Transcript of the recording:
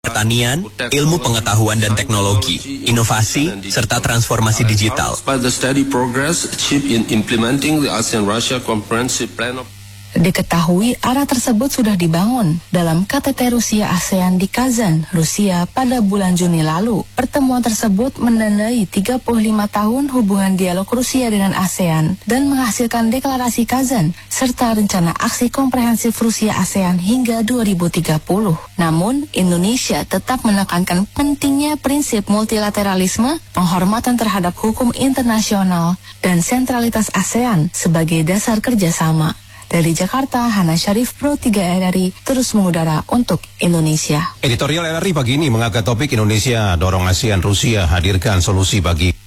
pertanian, ilmu pengetahuan dan teknologi, inovasi, serta transformasi digital. Diketahui arah tersebut sudah dibangun dalam KTT Rusia ASEAN di Kazan, Rusia pada bulan Juni lalu. Pertemuan tersebut menandai 35 tahun hubungan dialog Rusia dengan ASEAN dan menghasilkan deklarasi Kazan serta rencana aksi komprehensif Rusia ASEAN hingga 2030. Namun, Indonesia tetap menekankan pentingnya prinsip multilateralisme, penghormatan terhadap hukum internasional, dan sentralitas ASEAN sebagai dasar kerjasama. Dari Jakarta, Hana Syarif, Pro 3 RRI, terus mengudara untuk Indonesia. Editorial RRI pagi ini mengangkat topik Indonesia dorong ASEAN Rusia hadirkan solusi bagi